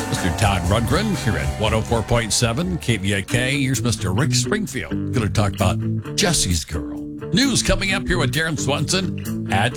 Mr. Todd Rundgren here at 104.7 KBAK. Here's Mr. Rick Springfield. Going to talk about Jesse's Girl. News coming up here with Darren Swanson at